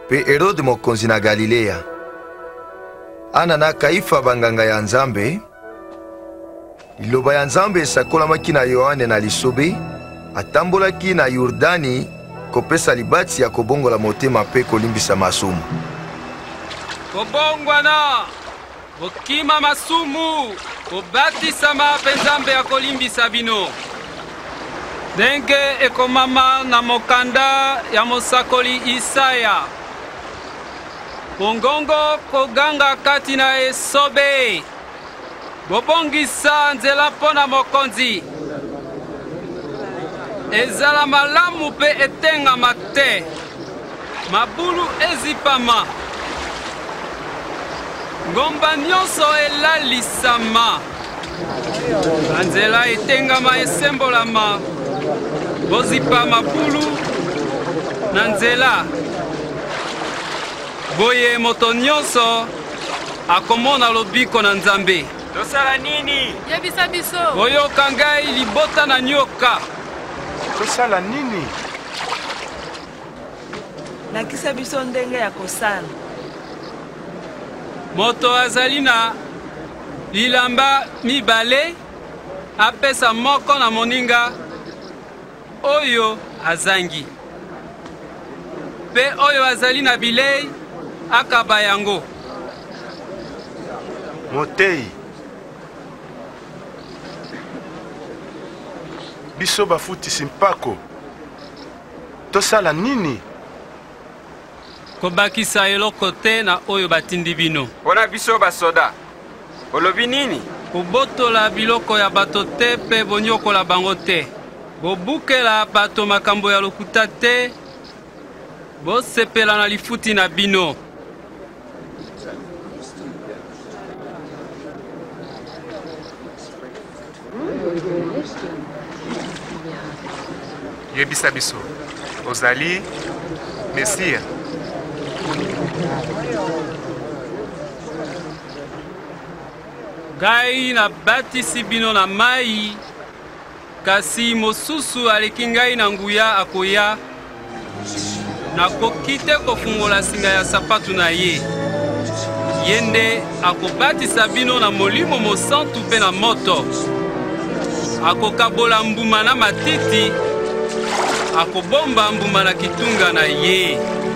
pe Herode mokonzi na Galilea. Ana na Kaifa banganga ya Nzambe. Liloba ya Nzambe esakolamaki na Yohane na lisobe, atambolaki na Yordani kopesa libati ya kobongola motema pe kolimbisa masumu. Kobongwana, okima masumu, kobatisama pe Nzambe ya kolimbisa bino. Ndenge ekomama na mokanda ya mosakoli Isaya. Bongongo koganga kati na esobe. Bobongisa nzela pona mokonzi. Ezala malamu pe etengama te. Mabulu ezipama. Ngomba nyonso elalisama. Nzela etengama esembolama. Bozipa mabulu na nzela. Boye moto nyonso akomona lobiko na Nzambe. Tosala nini? Yebisa biso. Boyoka ngai libota na nyoka. Tosala nini? Lakisa biso ndenge ya kosala. Moto azali na bilamba mibale apesa moko na moninga oyo azangi. Pe oyo azali na bilei akaba yango. Motei. Biso bafutisi mpako. Tosala nini? Kobakisa eloko te na oyo batindi bino. Pona biso basoda. Olobi nini? Kobotola biloko ya bato te pe bonyokola bango te. Bobukela bato makambo ya lokuta te. Bosepela na lifuti na bino. Yebisa biso. Ozali Mesia. Ngai na batisi bino na mai, kasi mosusu aleki ngai na nguya akoya, nakoki te kofungola singa ya sapatu na ye. Yende akobatisa bino na molimo mosantu pe na moto. Akokabola mbuma na matiti, akobomba mbuma na kitunga na ye.